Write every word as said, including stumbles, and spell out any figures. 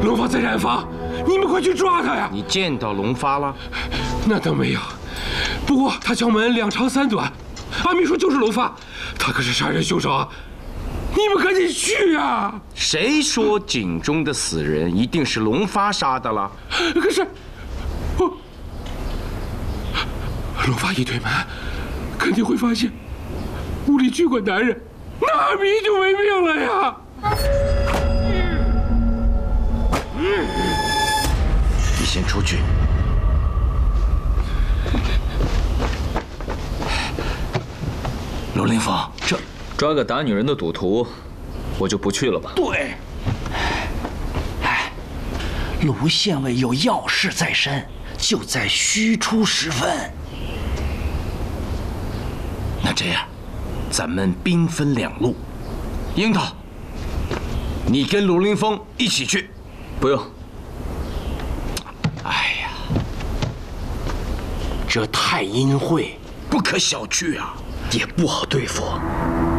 龙发在染坊，你们快去抓他呀！ 你见到龙发了？ 那倒没有，不过他敲门两长三短，阿明说就是龙发，他可是杀人凶手啊！你们赶紧去呀！ 谁说井中的死人一定是龙发杀的了？ 可是，我龙发一推门，肯定会发现屋里聚过男人，那阿明就没命了呀！ 你先出去。 罗凌风，这抓个打女人的赌徒，我就不去了吧。 对。哎，卢县尉有要事在身，就在虚出时分。 那这样，咱们兵分两路。樱桃，你跟罗凌风一起去。 不用。 哎呀，这太阴晦， 不可小觑啊， 也不好对付。